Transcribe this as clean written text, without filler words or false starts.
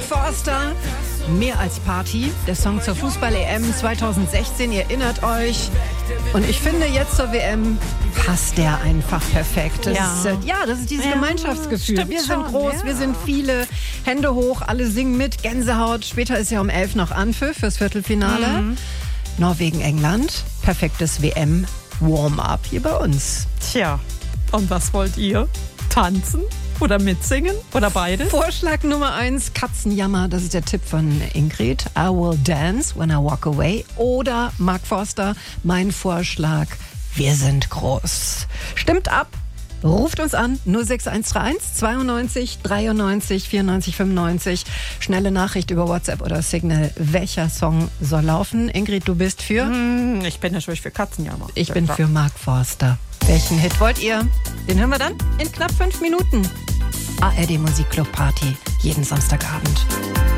Forster. Mehr als Party, der Song zur Fußball-EM 2016, ihr erinnert euch. Und ich finde, jetzt zur WM passt der einfach perfekt. Das ist dieses Gemeinschaftsgefühl. Wir sind groß, wir sind viele, Hände hoch, alle singen mit, Gänsehaut. Später ist ja um 11 noch Anpfiff fürs Viertelfinale. Norwegen, England, perfektes WM-Warm-up hier bei uns. Tja, und was wollt ihr? Tanzen? Oder mitsingen? Oder beides? Vorschlag Nummer 1, Katzenjammer. Das ist der Tipp von Ingrid. I will dance when I walk away. Oder Mark Forster, mein Vorschlag, wir sind groß. Stimmt ab. Ruft uns an, 06131 92 93 94 95. Schnelle Nachricht über WhatsApp oder Signal. Welcher Song soll laufen? Ingrid, du bist für? Ich bin natürlich für Katzenjammer. Ich bin für Mark Forster. Welchen Hit wollt ihr? Den hören wir dann in knapp 5 Minuten. ARD Musikclub Party, jeden Samstagabend.